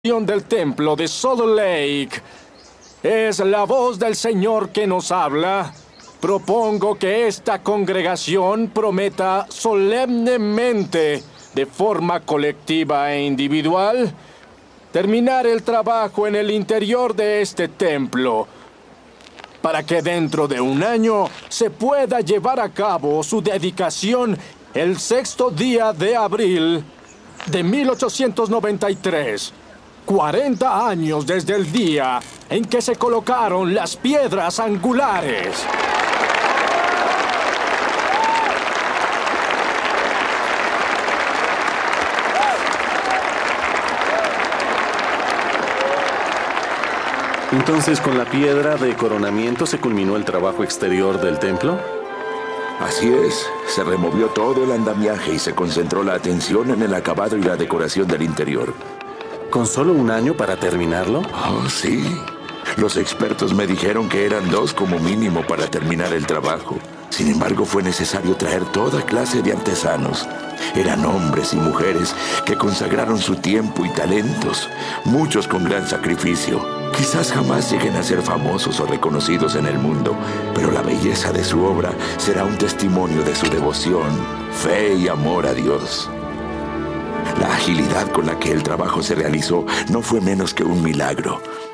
Del templo de Salt Lake. Es la voz del Señor que nos habla. Propongo que esta congregación prometa solemnemente, de forma colectiva e individual, terminar el trabajo en el interior de este templo, para que dentro de un año se pueda llevar a cabo su dedicación el 6º día de abril de 1893. 40 años desde el día en que se colocaron las piedras angulares. Entonces, ¿con la piedra de coronamiento se culminó el trabajo exterior del templo? Así es, se removió todo el andamiaje y se concentró la atención en el acabado y la decoración del interior. ¿Con solo un año para terminarlo? Oh, sí. Los expertos me dijeron que eran 2 como mínimo para terminar el trabajo. Sin embargo, fue necesario traer toda clase de artesanos. Eran hombres y mujeres que consagraron su tiempo y talentos, muchos con gran sacrificio. Quizás jamás lleguen a ser famosos o reconocidos en el mundo, pero la belleza de su obra será un testimonio de su devoción, fe y amor a Dios. La agilidad con la que el trabajo se realizó no fue menos que un milagro.